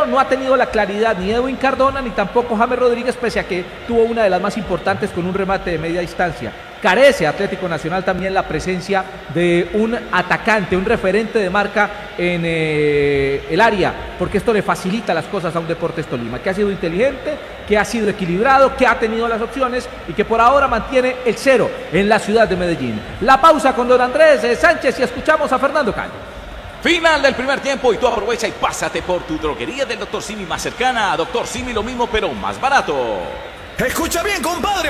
pero no ha tenido la claridad ni Edwin Cardona ni tampoco James Rodríguez, pese a que tuvo una de las más importantes con un remate de media distancia. Carece Atlético Nacional también la presencia de un atacante, un referente de marca en el área, porque esto le facilita las cosas a un Deportes Tolima, que ha sido inteligente, que ha sido equilibrado, que ha tenido las opciones y que por ahora mantiene el 0 en la ciudad de Medellín. La pausa con don Andrés Sánchez y escuchamos a Fernando Caño. Final del primer tiempo y tú aprovecha y pásate por tu droguería del Dr. Simi más cercana. Dr. Simi lo mismo pero más barato. Escucha bien, compadre.